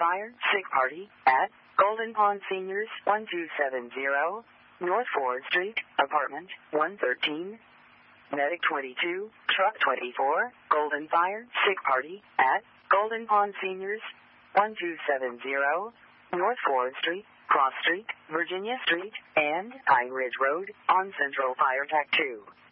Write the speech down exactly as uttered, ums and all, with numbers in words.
Fire, sick party, at Golden Pond Seniors, one two seven zero, North fourth Street, apartment one thirteen. Medic twenty-two, Truck twenty-four, Golden Fire, sick party, at Golden Pond Seniors, one two seven zero, North fourth Street, Cross Street, Virginia Street, and Pine Ridge Road, on Central Fire Tac two.